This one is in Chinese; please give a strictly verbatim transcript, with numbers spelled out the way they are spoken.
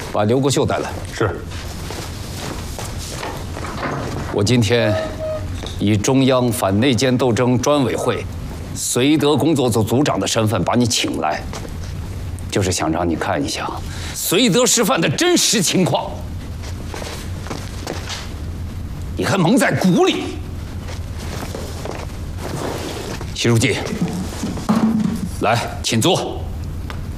把刘国秀带来。 是。 我今天以中央反内奸斗争专委会绥德工作组组长的身份把你请来，就是想让你看一下绥德师范的真实情况。你还蒙在鼓里。习书记，来，请坐。